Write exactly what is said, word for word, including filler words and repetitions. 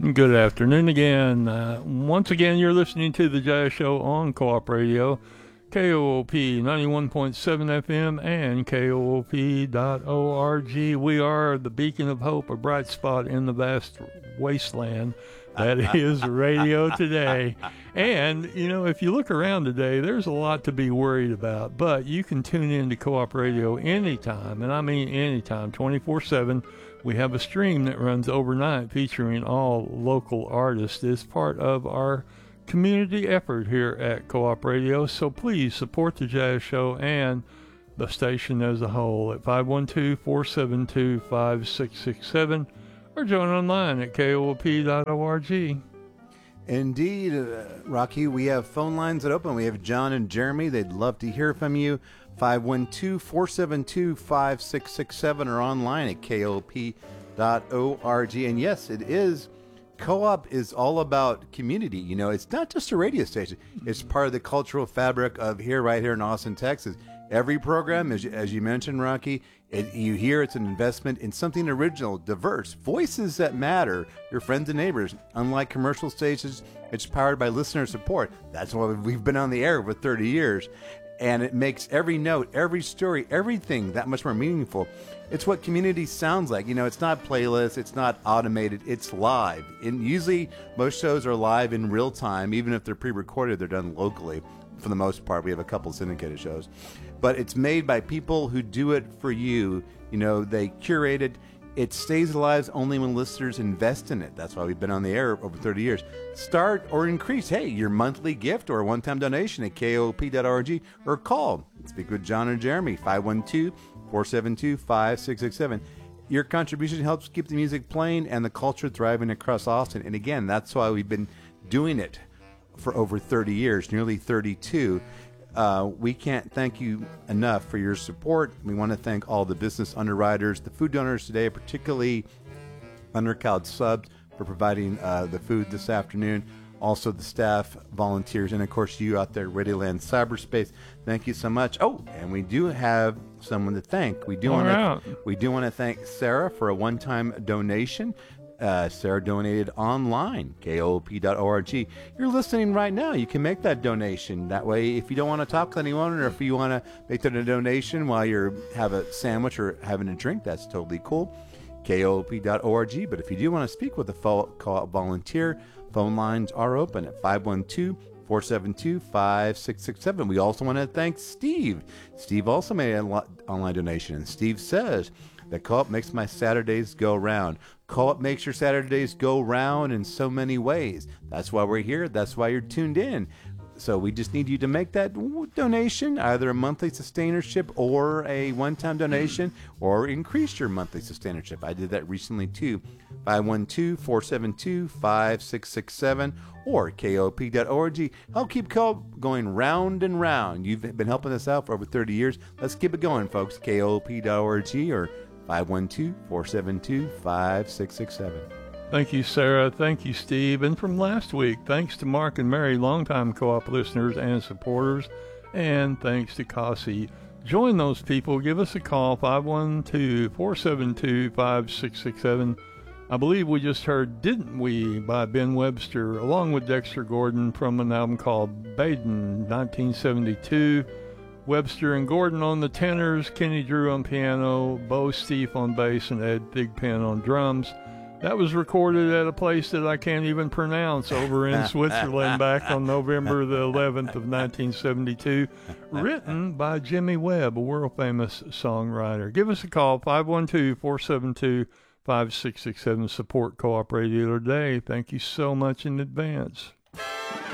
Good afternoon again. Uh, once again, you're listening to the Jazz Show on Co-op Radio, K O O P ninety-one point seven F M and K O O P dot org. We are the beacon of hope, a bright spot in the vast wasteland that is radio today. And, you know, if you look around today, there's a lot to be worried about, but you can tune in to Co-op Radio anytime, and I mean anytime, twenty-four seven. We have a stream that runs overnight featuring all local artists as part of our community effort here at Co-op Radio. So please support the Jazz Show and the station as a whole at five one two, four seven two, five six six seven or join online at K O O P dot org. Indeed, uh, Rocky, we have phone lines that open. We have John and Jeremy. They'd love to hear from you. five one two, four seven two, five six six seven or online at K O O P dot org. And yes, it is. Co-op is all about community. You know, it's not just a radio station. It's part of the cultural fabric of here, right here in Austin, Texas. Every program, as you, as you mentioned, Rocky, it, you hear it's an investment in something original, diverse, voices that matter, your friends and neighbors. Unlike commercial stations, it's powered by listener support. That's why we've been on the air for thirty years. And it makes every note, every story, everything that much more meaningful. It's what community sounds like. You know, it's not playlists, it's not automated, it's live. And usually most shows are live in real time. Even if they're pre-recorded, they're done locally. For the most part, we have a couple syndicated shows. But it's made by people who do it for you. You know, they curate it. It stays alive only when listeners invest in it. That's why we've been on the air over thirty years. Start or increase, hey, your monthly gift or a one-time donation at K O O P dot org or call. Speak with John or Jeremy, five one two, four seven two, five six six seven. Your contribution helps keep the music playing and the culture thriving across Austin. And again, that's why we've been doing it for over thirty years, nearly thirty-two. Uh, we can't thank you enough for your support. We want to thank all the business underwriters, the food donors today, particularly Undercloud Subs for providing uh, the food this afternoon. Also the staff, volunteers, and of course you out there, Radioland Cyberspace. Thank you so much. Oh, and we do have someone to thank. We do want to we do want to thank Sarah for a one-time donation. Uh, Sarah donated online, K O O P dot org. You're listening right now. You can make that donation. That way, if you don't want to talk to anyone or if you want to make that a donation while you have a sandwich or having a drink, that's totally cool. K O O P dot org. But if you do want to speak with a co-op volunteer, phone lines are open at five one two, four seven two, five six six seven. We also want to thank Steve. Steve also made an online donation. And Steve says, the Co-op makes my Saturdays go round. Co-op makes your Saturdays go round in so many ways. That's why we're here. That's why you're tuned in. So we just need you to make that donation, either a monthly sustainership or a one-time donation, or increase your monthly sustainership. I did that recently too. five one two, four seven two, five six six seven or K O O P dot org. Help keep Co-op going round and round. You've been helping us out for over thirty years. Let's keep it going, folks. K O O P dot org or five one two, four seven two, five six six seven. Thank you, Sarah. Thank you, Steve. And from last week, thanks to Mark and Mary, longtime Co-op listeners and supporters. And thanks to Kasi. Join those people. Give us a call, five one two, four seven two, five six six seven. I believe we just heard Didn't We by Ben Webster, along with Dexter Gordon from an album called Baden, nineteen seventy-two. Webster and Gordon on the tenors, Kenny Drew on piano, Bo Steef on bass, and Ed Thigpen on drums. That was recorded at a place that I can't even pronounce over in Switzerland back on November the eleventh of nineteen seventy-two. Written by Jimmy Webb, a world-famous songwriter. Give us a call, five one two, four seven two, five six six seven. Support Co-op Radio today. Thank you so much in advance.